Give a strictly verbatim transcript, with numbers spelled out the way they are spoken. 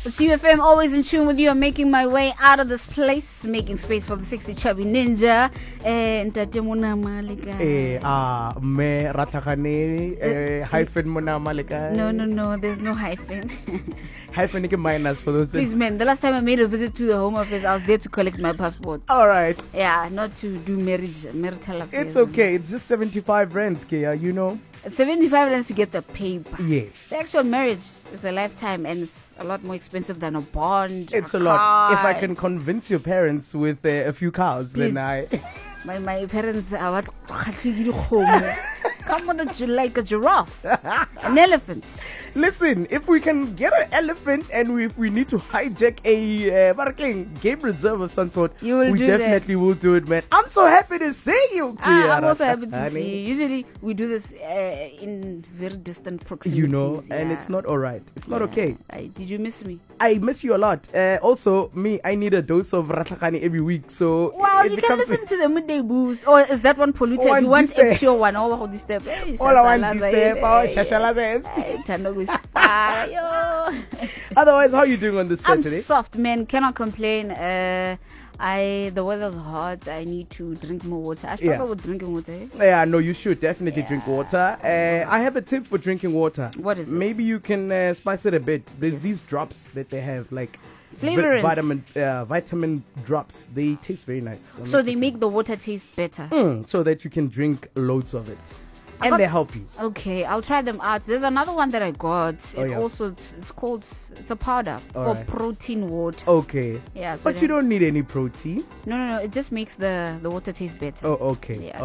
It's U F M, always in tune with you. I'm making my way out of this place, making space for the sexy chubby ninja. And Eh, ah, me ratlagane eh, hyphen mona malika. No, no, no, there's no hyphen. Hyphen is minus for those things. Please, man, the last time I made a visit to the Home Office, I was there to collect my passport. All right. Yeah, not to do marriage, marital affairs. It's okay. It's just seventy-five rands, Kia, you know. seventy-five rands to get the paper. Yes. The actual marriage is a lifetime and it's a lot more expensive than a bond. It's a, a lot. If I car. can convince your parents with uh, a few cows, Please. then I. My my parents are what come on, a, like a giraffe, an elephant. Listen, if we can get an elephant and we, if we need to hijack a uh, game reserve of some sort, You will we do definitely that. will do it, man. I'm so happy to see you, Ah, I'm also Kiara. happy to Honey. see you. Usually we do this uh, in very distant proximities. You know, and yeah. it's not all right. It's not Yeah. okay. I, did you miss me? I miss you a lot. Uh, also, me, I need a dose of ratlakani every week. So Well, it you can becomes- listen to the midday boost. Or is that one polluted? One you want this a day. pure one? Oh, this step. Hey, all I want shashalaza, is step. eh, Oh, eh, shashalaza F C. eh, Thandogo is fire. Otherwise, how are you doing on this I'm Saturday? soft, man. Cannot complain. Uh, I the weather's hot. I need to drink more water. I struggle Yeah. with drinking water. Eh? Yeah, no, you should definitely drink Yeah. water. Uh, I have a tip for drinking water. What is it? Maybe you can uh, spice it a bit. There's Yes. these drops that they have, like vi- Flavorants. vitamin uh, vitamin drops. They taste very nice. They'll So make they you make the water taste better. feel- Mm, so that you can drink loads of it, I and got- they help you. Okay, I'll try them out. There's another one that I got. Oh, It yeah. also it's, it's called it's a powder All for right. protein water. Okay, Yeah, so but you then- don't need any protein. No, no, no. It just makes the the water taste better. Oh, okay. Yeah.